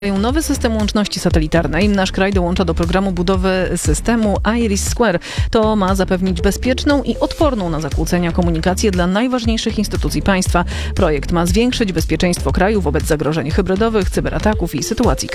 Nowy system łączności satelitarnej. Nasz kraj dołącza do programu budowy systemu IRIS². To ma zapewnić bezpieczną i odporną na zakłócenia komunikację dla najważniejszych instytucji państwa. Projekt ma zwiększyć bezpieczeństwo kraju wobec zagrożeń hybrydowych, cyberataków i sytuacji